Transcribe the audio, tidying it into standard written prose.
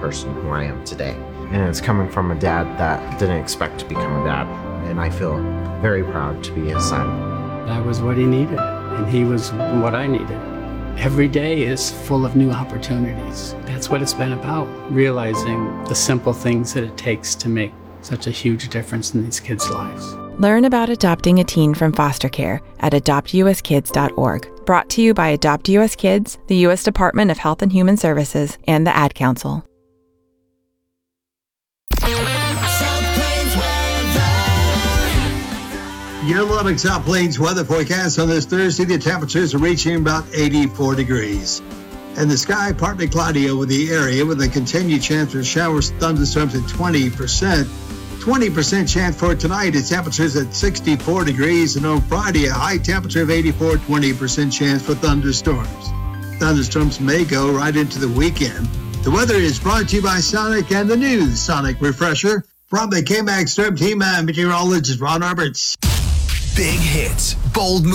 person who I am today. And it's coming from a dad that didn't expect to become a dad. And I feel very proud to be his son. I was what he needed, and he was what I needed. Every day is full of new opportunities. That's what it's been about, realizing the simple things that it takes to make such a huge difference in these kids' lives. Learn about adopting a teen from foster care at adoptuskids.org. Brought to you by Adopt US Kids, the U.S. Department of Health and Human Services, and the Ad Council. Your Lubbock South Plains weather forecast on this Thursday. The temperatures are reaching about 84 degrees. And the sky partly cloudy over the area with a continued chance for showers, thunderstorms at 20%. 20% chance for tonight. The temperatures at 64 degrees. And on Friday, a high temperature of 84, 20% chance for thunderstorms. Thunderstorms may go right into the weekend. The weather is brought to you by Sonic and the new Sonic Refresher. From the KMAX Storm Team, meteorologist Ron Roberts. Big hits, bold moves.